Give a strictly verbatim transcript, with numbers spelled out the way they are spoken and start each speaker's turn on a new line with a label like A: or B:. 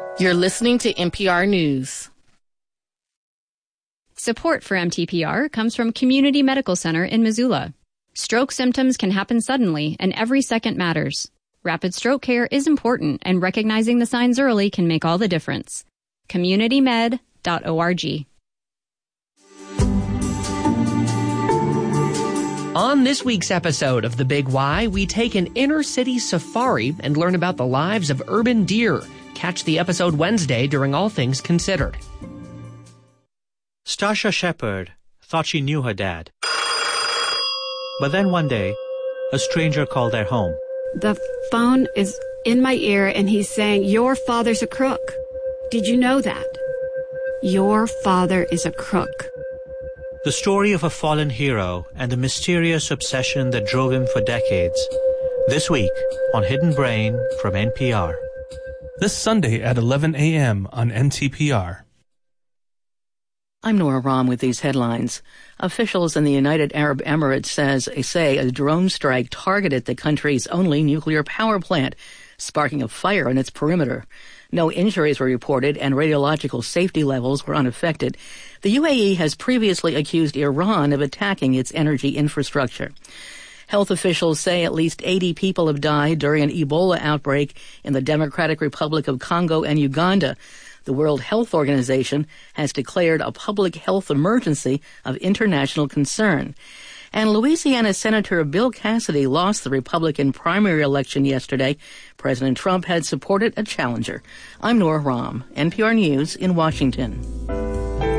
A: You're listening to N P R News.
B: Support for M T P R comes from Community Medical Center in Missoula. Stroke symptoms can happen suddenly, and every second matters. Rapid stroke care is important, and recognizing the signs early can make all the difference. community med dot org.
C: On this week's episode of The Big Why, we take an inner-city safari and learn about the lives of urban deer. Catch the episode Wednesday during All Things Considered.
D: Stacia Shepherd thought she knew her dad. But then one day, a stranger called their home.
E: The phone is in my ear and he's saying, "Your father's a crook. Did you know that? Your father is a crook."
D: The story of a fallen hero and the mysterious obsession that drove him for decades. This week on Hidden Brain from N P R.
F: This Sunday at eleven a.m. on N T P R.
G: I'm Nora Rahm with these headlines. Officials in the United Arab Emirates says, say a drone strike targeted the country's only nuclear power plant, sparking a fire on its perimeter. No injuries were reported and radiological safety levels were unaffected. The U A E has previously accused Iran of attacking its energy infrastructure. Health officials say at least eighty people have died during an Ebola outbreak in the Democratic Republic of Congo and Uganda. The World Health Organization has declared a public health emergency of international concern. And Louisiana Senator Bill Cassidy lost the Republican primary election yesterday. President Trump had supported a challenger. I'm Nora Rahm, N P R News in Washington.